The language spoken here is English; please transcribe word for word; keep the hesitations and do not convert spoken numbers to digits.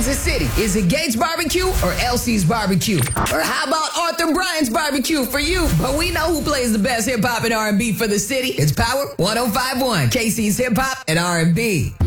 Kansas City? Is it Gates Barbecue or L C's Barbecue? Or how about Arthur Bryant's Barbecue for you? But we know who plays the best hip hop and R and B for the city. It's Power one oh five point one, K C's Hip Hop and R and B.